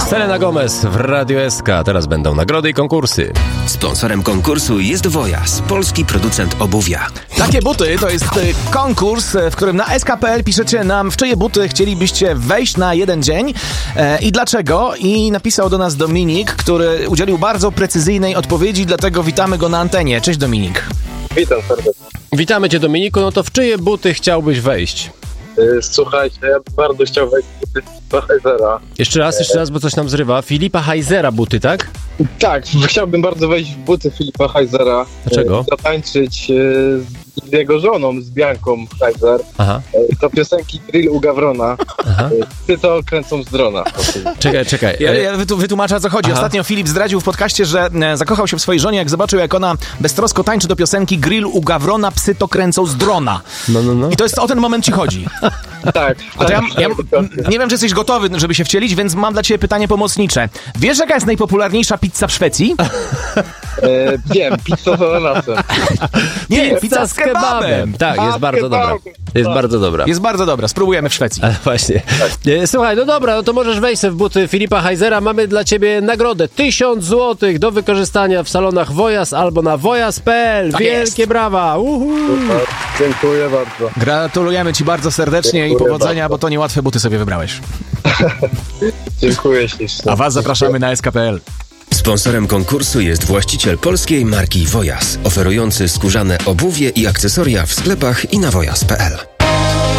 Selena Gomez w Radio SK. Teraz będą nagrody i konkursy. Sponsorem konkursu jest Wojas, polski producent obuwia. Takie buty to jest konkurs, w którym na sk.pl piszecie nam, w czyje buty chcielibyście wejść na jeden dzień i dlaczego. I napisał do nas Dominik, który udzielił bardzo precyzyjnej odpowiedzi, dlatego witamy go na antenie. Cześć Dominik. Witam serdecznie. Witamy cię, Dominiku. No to w czyje buty chciałbyś wejść? Słuchajcie, ja bym bardzo chciał wejść w buty Filipa Heisera. Jeszcze raz, bo coś nam zrywa. Filipa Heisera buty, tak? Tak, chciałbym bardzo wejść w buty Filipa Heisera. Dlaczego? Zatańczyć z jego żoną, z Bianką Heiser. Aha. Do piosenki Grill u Gawrona. Aha. Ty to kręcą z drona. Czekaj. Ja wytłumaczę, o co chodzi. Aha. Ostatnio Filip zdradził w podcaście, że zakochał się w swojej żonie, jak zobaczył, jak ona beztrosko tańczy do piosenki Grill u Gawrona, psy to kręcą z drona. No. I to jest o ten moment ci chodzi. Tak. A to ja nie wiem, czy jesteś gotowy, żeby się wcielić, więc mam dla ciebie pytanie pomocnicze. Wiesz, jaka jest najpopularniejsza pizza w Szwecji? Wiem, pizza z ananasem. Nie, pizza z kebabem. Tak, jest bardzo dobra. Jest bardzo dobra. Jest bardzo dobra, spróbujemy w Szwecji. Ale właśnie. Słuchaj, no dobra, no to możesz wejść sobie w buty Filipa Heisera. Mamy dla ciebie nagrodę 1000 zł do wykorzystania w salonach Wojas albo na wojas.pl. Tak Wielkie jest. brawa! Super. Dziękuję bardzo. Gratulujemy ci bardzo serdecznie i powodzenia, bo to niełatwe buty sobie wybrałeś. Dziękuję ślicznie. A was zapraszamy na sk.pl. Sponsorem konkursu jest właściciel polskiej marki Wojas, oferujący skórzane obuwie i akcesoria w sklepach i na wojas.pl.